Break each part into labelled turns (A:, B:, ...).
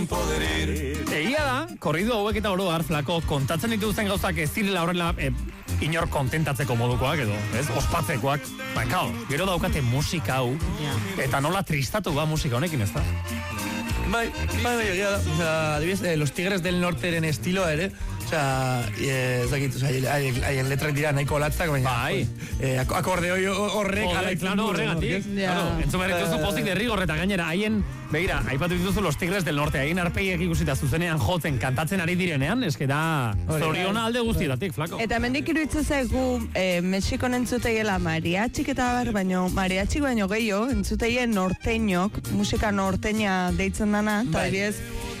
A: poder ir.
B: Egia da, korrido hauek eta oro har, Flako, kontatzen dituzten gauzak ez direla horrela inor kontentatzeko modukoak edo, ez? Ospatzekoak. Kao, gero daukate musika hau, eta nola tristatu ba musika honekin, ez da?
C: Bai, egia da. O sea, adibidez, Los Tigres del Norteren estiloa ere, o sea, ez dakit, o sea, haien letrak dira nahiko latzak, baina akordeoi horrek
B: horregatik. Entzun behar dituzu pozik derrigor eta gainera, haien, begira, aipatu dituzu Los Tigres del Norte, haien arpeiek ikusita zuzenean jotzen, kantatzen ari direnean, eske da zoriona alde guztietatik, Flako.
D: Eta mendik iruditzen zaigu, Mexikon entzutegela mariatxik eta bar, mariatxik baino gehiago, entzuteien norteñok, musika norteña deitzen dana, eta adibidez,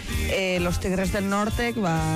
D: Los Tigres del Nortek,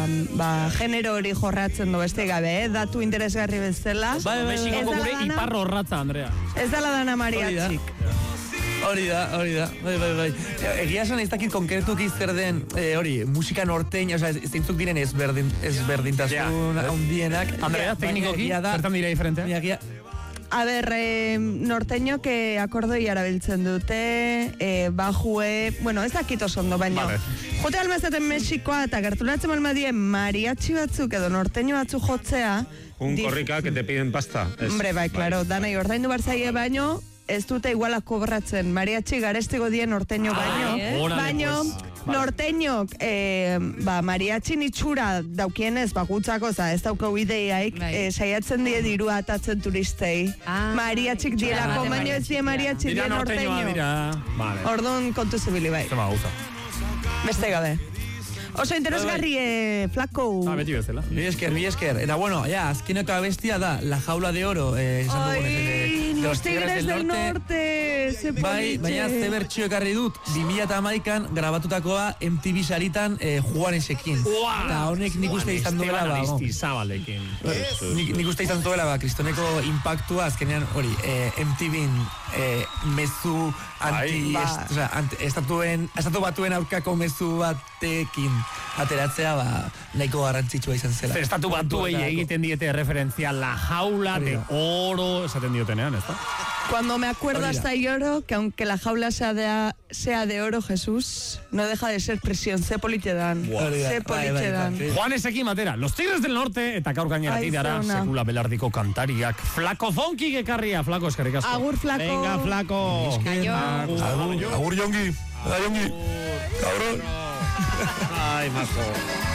D: genero hori jorratzen du beste gabe, datu interesgarri bezala.
B: Mexikoko gure ipar horratza, Andrea.
D: Ez dala dana mariatxik.
C: Hori da. Bai. Egia esan ez dakit konkretuki zer den, musika norteña, oza, zeintzuk diren ezberdintasun handienak.
B: Andrea, teknikoki, zertan dira diferentea?
D: A ber, norteñok akordoi arabiltzen dute, bajue, bueno, ez dakit oso ondo, baina jote almazaten Mexikoa eta gerturatzen malmadien mariachi batzuk edo norteño batzuk jotzea.
E: Un korrika que te piden pasta.
D: Hombre, bai, claro, danai ordaindu barzaie baino, ez dute iguala kobratzen, mariachi garestigo dien norteño baino, norteñok, mariatxin itxura daukienez, bakutzako, ez daukau ideiaik, saiatzen die dirua atatzen turistei. Mariatxik dielako, baino ez die mariatxik die norteño. Orduan kontu zibili bai. Beste gabe. Oso interesgarri, Flako.
B: Beti bezala.
C: Mi esker. Eta bueno, azkeneko abestia da La Jaula de Oro, esan dugunez,
D: Los Tigres del Norte, ze politxe.
C: Bai, baina ze bertxio ekarri dut, 2011an grabatutakoa MTV saritan Juanesekin. Eta honek nik uste izan duela, nik uste izan duela, kristoneko impactua, azkenean hori, MTVn mezu estatu batuen aurkako mezu batekin ateratzea, nahiko garrantzitsua izan zela.
B: Estatu batuei egiten diete referencia La Jaula de Oro, esaten diotenean, ez da?
D: Cuando me acuerdo hasta lloro, que aunque la jaula sea de oro, Jesús, no deja de ser prisión. Ze politxedan.
B: Juanesekin batera, Los Tigres del Norte, eta gaur gainerati dara sekula belardiko kantariak. Flako Fonki gekarria, Flako, eskerrik asko.
D: Agur, Flako.
B: Venga, Flako.
A: Agur, Jongi. Jongi. Cabrón.
E: Ay, majo.